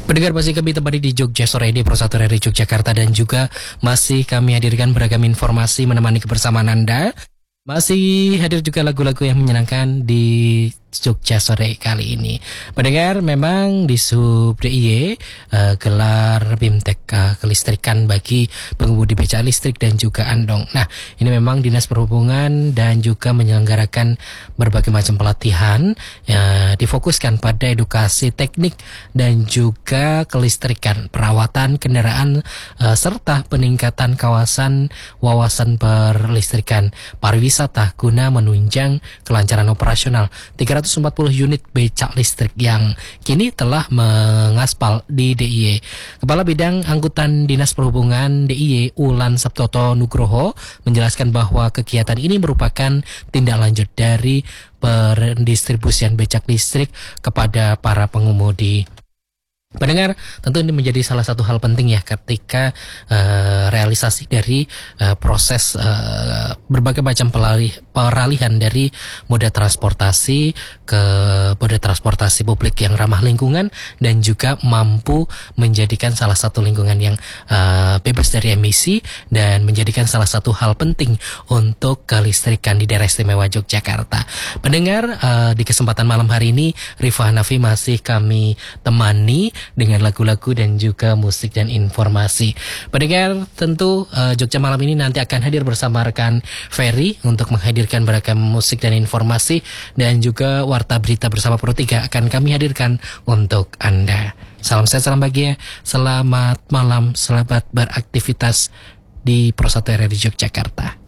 Pendengar, masih kami temani di Jogja Sore di Pro 1 RRI Yogyakarta, dan juga masih kami hadirkan beragam informasi menemani kebersamaan Anda. Masih hadir juga lagu-lagu yang menyenangkan di Jogja Sore kali ini. Pendengar, memang di Sub DIY gelar BIMTEK kelistrikan bagi pengemudi beca listrik dan juga andong. Nah, ini memang Dinas Perhubungan dan juga menyelenggarakan berbagai macam pelatihan difokuskan pada edukasi teknik dan juga kelistrikan, perawatan kendaraan, serta peningkatan kawasan wawasan perlistrikan pariwisata guna menunjang kelancaran operasional 340 unit becak listrik yang kini telah mengaspal di DIY. Kepala Bidang Angkutan Dinas Perhubungan DIY Ulan Sabtoto Nugroho menjelaskan bahwa kegiatan ini merupakan tindak lanjut dari pendistribusian becak listrik kepada para pengemudi. Pendengar, tentu ini menjadi salah satu hal penting ya ketika realisasi dari proses berbagai macam peralihan dari moda transportasi ke moda transportasi publik yang ramah lingkungan dan juga mampu menjadikan salah satu lingkungan yang bebas dari emisi dan menjadikan salah satu hal penting untuk kelistrikan di daerah istimewa Yogyakarta. Pendengar, di kesempatan malam hari ini Rifa Hanafi masih kami temani dengan lagu-lagu dan juga musik dan informasi. Pendengar, tentu Jogja Malam ini nanti akan hadir bersama rekan Ferry untuk menghadirkan beragam musik dan informasi, dan juga Warta Berita bersama Pro 3 akan kami hadirkan untuk Anda. Salam sehat, salam bahagia, selamat malam, selamat beraktivitas di Pro 1 RRI Yogyakarta.